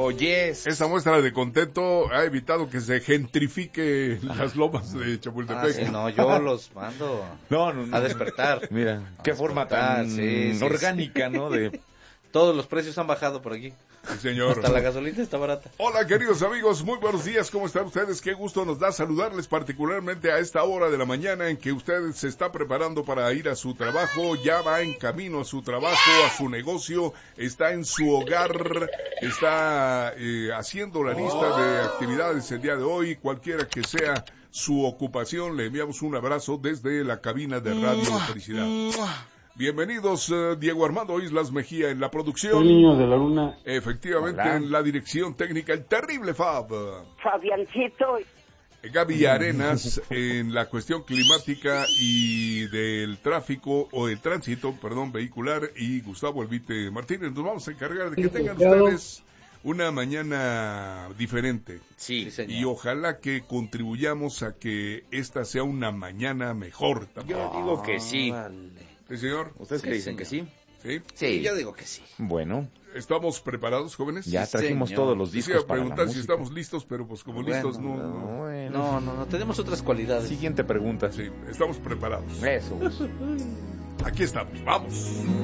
yes. Esta muestra de contento ha evitado que se gentrifique las lomas de Chapultepec. Sí, no, yo los mando a despertar. Mira, qué forma tan orgánica, ¿no? De... Todos los precios han bajado por aquí. Sí, señor. Hasta la gasolina está barata. Hola, queridos amigos, muy buenos días, ¿cómo están ustedes? Qué gusto nos da saludarles, particularmente a esta hora de la mañana en que usted se está preparando para ir a su trabajo, ya va en camino a su trabajo, a su negocio, está en su hogar, está haciendo la lista de actividades el día de hoy, cualquiera que sea su ocupación, le enviamos un abrazo desde la cabina de Radio Felicidad. Bienvenidos, Diego Armando Islas Mejía en la producción. El niño de la luna. Efectivamente, hola. En la dirección técnica, el terrible Fab. Fabiancito. Gaby Arenas en la cuestión climática y del tráfico, o del tránsito, perdón, vehicular, y Gustavo Elvite Martínez. Nos vamos a encargar de que tengan ustedes una mañana diferente. Sí, señor. Y ojalá que contribuyamos a que esta sea una mañana mejor también. Yo digo que sí. Vale. ¿Sí, señor? ¿Ustedes qué dicen, que sí? ¿Sí? Sí, yo digo que sí. Bueno. ¿Estamos preparados, jóvenes? Ya trajimos señor. todos los discos Quisiera para preguntar la si música. estamos listos, pero pues como listos no. No, tenemos otras cualidades. Siguiente pregunta. Sí, estamos preparados. Eso. Aquí estamos, vamos.